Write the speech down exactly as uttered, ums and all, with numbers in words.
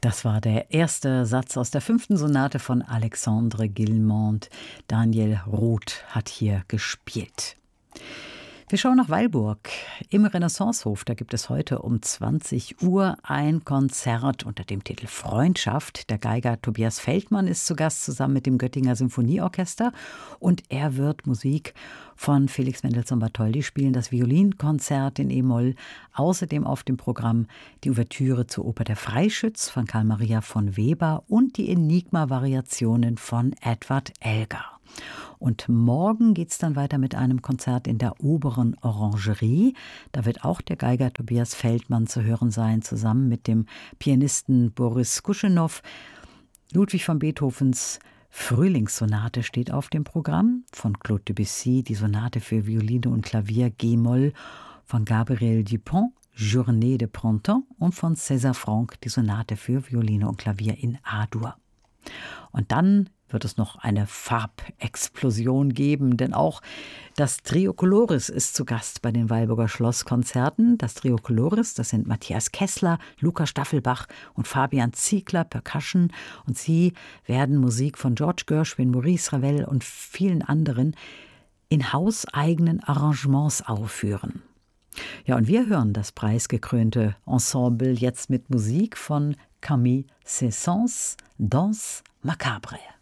Das war der erste Satz aus der fünften Sonate von Alexandre Guilmant. Daniel Roth hat hier gespielt. Wir schauen nach Weilburg. Im Renaissancehof, da gibt es heute um zwanzig Uhr ein Konzert unter dem Titel Freundschaft. Der Geiger Tobias Feldmann ist zu Gast zusammen mit dem Göttinger Symphonieorchester und er wird Musik von Felix Mendelssohn Bartholdy spielen, das Violinkonzert in E-Moll. Außerdem auf dem Programm die Ouvertüre zur Oper Der Freischütz von Karl Maria von Weber und die Enigma-Variationen von Edward Elgar. Und morgen geht es dann weiter mit einem Konzert in der Oberen Orangerie. Da wird auch der Geiger Tobias Feldmann zu hören sein, zusammen mit dem Pianisten Boris Kuschenow. Ludwig van Beethovens Frühlingssonate steht auf dem Programm, von Claude Debussy die Sonate für Violine und Klavier G-Moll, von Gabriel Dupont Journée de Printemps und von César Franck die Sonate für Violine und Klavier in A-Dur. Und dann wird es noch eine Farbexplosion geben, denn auch das Trio Coloris ist zu Gast bei den Weilburger Schlosskonzerten. Das Trio Coloris, das sind Matthias Kessler, Luca Staffelbach und Fabian Ziegler, Percussion. Und sie werden Musik von George Gershwin, Maurice Ravel und vielen anderen in hauseigenen Arrangements aufführen. Ja, und wir hören das preisgekrönte Ensemble jetzt mit Musik von Camille Saint-Saëns, Danse Macabre.